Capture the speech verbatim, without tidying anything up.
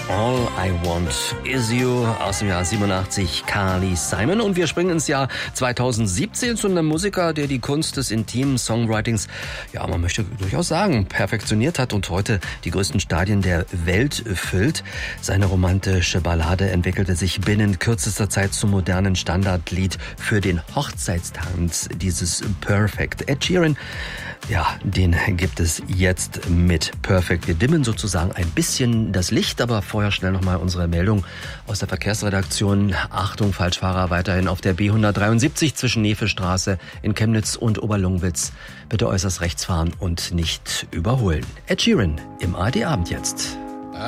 All I Want Is You aus dem Jahr siebenundachtzig, Carly Simon. Und wir springen ins Jahr zweitausendsiebzehn zu einem Musiker, der die Kunst des intimen Songwritings, ja, man möchte durchaus sagen, perfektioniert hat und heute die größten Stadien der Welt füllt. Seine romantische Ballade entwickelte sich binnen kürzester Zeit zum modernen Standardlied für den Hochzeitstanz, dieses Perfect. Ed Sheeran, ja, den gibt es jetzt mit Perfect. Wir dimmen sozusagen ein bisschen das Licht, aber vorher schnell nochmal unsere Meldung aus der Verkehrsredaktion. Achtung, Falschfahrer weiterhin auf der B hundertdreiundsiebzig zwischen Nevestraße in Chemnitz und Oberlungwitz. Bitte äußerst rechts fahren und nicht überholen. Ed Sheeran im A R D Abend jetzt.